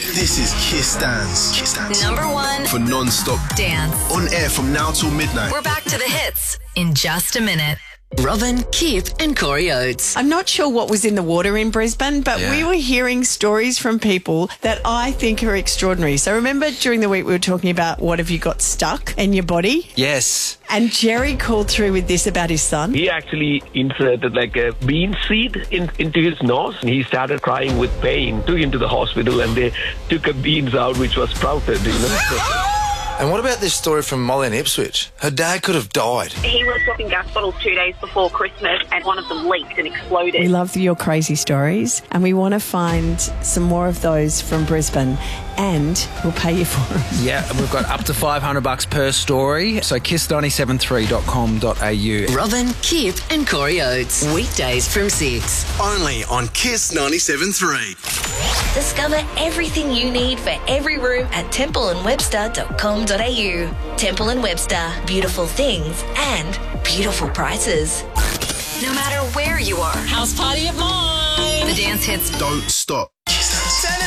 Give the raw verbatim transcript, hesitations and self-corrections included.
This is Kiss Dance. Kiss Dance. Number one for non-stop dance. On air from now till midnight. We're back to the hits in just a minute. Robin, Kip and Corey Oates. I'm not sure what was in the water in Brisbane, but Yeah. we were hearing stories from people that I think are extraordinary. So remember during the week we were talking about what have you got stuck in your body? Yes. And Jerry called through with this about his son. He actually inserted like a bean seed in, into his nose. He started crying with pain, took him to the hospital, and they took a beans out which was sprouted, you know. And what about this story from Molly in Ipswich? Her dad could have died. He was swapping gas bottles two days before Christmas and one of them leaked and exploded. We love your crazy stories and we want to find some more of those from Brisbane and we'll pay you for them. Yeah, and we've got up to five hundred bucks per story. So kiss nine seven three dot com dot a u. Robin, Kip and Corey Oates. Weekdays from six. Only on Kiss ninety-seven point three. Discover everything you need for every room at temple and webster dot com dot a u. Temple and Webster. Beautiful things and beautiful prices. No matter where you are, House party of mine. the dance hits Don't stop.